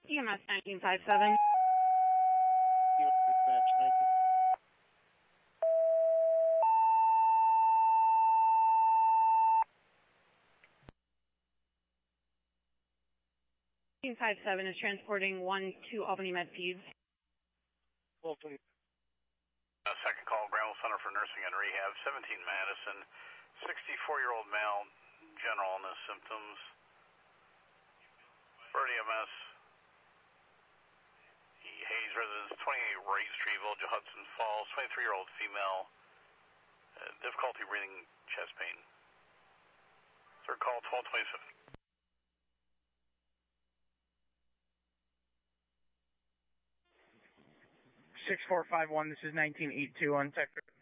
EMS 1957. Dispatch 1957 is transporting 1 to Albany Med Peds. 12, please. Second call, Bramwell Center for Nursing and Rehab, 17 Madison, 64-year-old male, general illness symptoms. Bird EMS, Hayes residence, 28 Wright Street, Village of Hudson Falls, 23-year-old female, difficulty breathing, chest pain. Third call, 1227. 6451, this is 1982 on Sector.